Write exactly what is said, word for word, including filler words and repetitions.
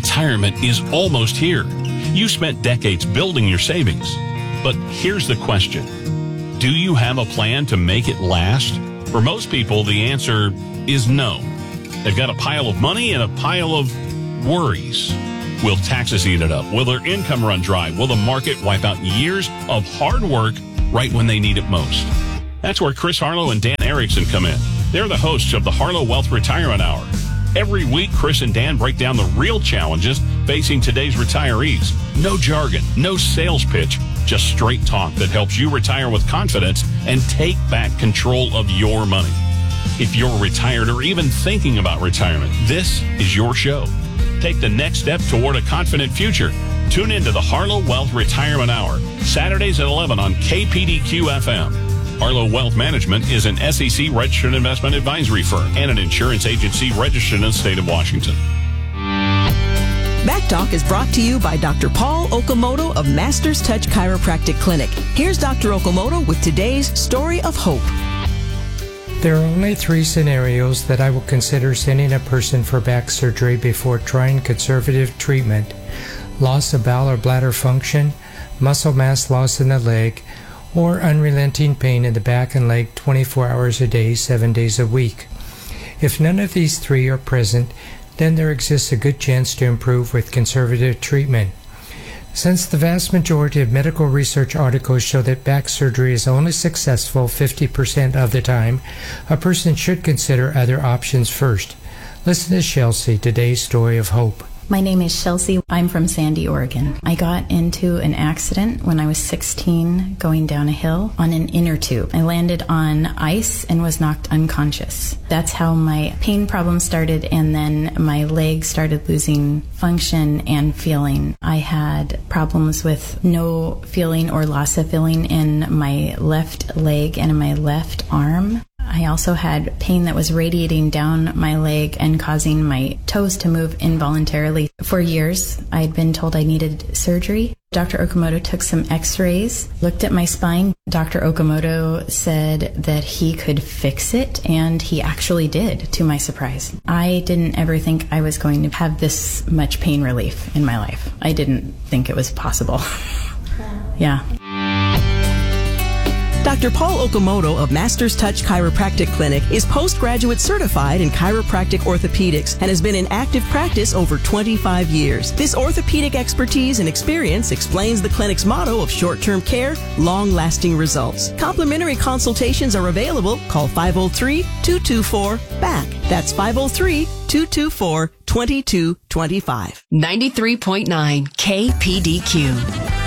Retirement is almost here. You spent decades building your savings. But here's the question. Do you have a plan to make it last? For most people, the answer is no. They've got a pile of money and a pile of worries. Will taxes eat it up? Will their income run dry? Will the market wipe out years of hard work right when they need it most? That's where Chris Harlow and Dan Erickson come in. They're the hosts of the Harlow Wealth Retirement Hour. Every week, Chris and Dan break down the real challenges facing today's retirees. No jargon, no sales pitch, just straight talk that helps you retire with confidence and take back control of your money. If you're retired or even thinking about retirement, this is your show. Take the next step toward a confident future. Tune into the Harlow Wealth Retirement Hour, Saturdays at eleven on K P D Q F M. Harlow Wealth Management is an S E C registered investment advisory firm and an insurance agency registered in the state of Washington. Back Talk is brought to you by Doctor Paul Okamoto of Masters Touch Chiropractic Clinic. Here's Doctor Okamoto with today's story of hope. There are only three scenarios that I will consider sending a person for back surgery before trying conservative treatment: loss of bowel or bladder function, muscle mass loss in the leg, or unrelenting pain in the back and leg twenty-four hours a day, seven days a week. If none of these three are present, then there exists a good chance to improve with conservative treatment. Since the vast majority of medical research articles show that back surgery is only successful fifty percent of the time, a person should consider other options first. Listen to Chelsea, today's story of hope. My name is Chelsea. I'm from Sandy, Oregon. I got into an accident when I was sixteen going down a hill on an inner tube. I landed on ice and was knocked unconscious. That's how my pain problem started, and then my leg started losing function and feeling. I had problems with no feeling or loss of feeling in my left leg and in my left arm. I also had pain that was radiating down my leg and causing my toes to move involuntarily. For years, I had been told I needed surgery. Doctor Okamoto took some x-rays, looked at my spine. Doctor Okamoto said that he could fix it, and he actually did, to my surprise. I didn't ever think I was going to have this much pain relief in my life. I didn't think it was possible. Yeah. Doctor Paul Okamoto of Masters Touch Chiropractic Clinic is postgraduate certified in chiropractic orthopedics and has been in active practice over twenty-five years. This orthopedic expertise and experience explains the clinic's motto of short-term care, long-lasting results. Complimentary consultations are available. Call five oh three, two two four, B A C K. That's five oh three, two two four, two two two five. ninety-three point nine K P D Q.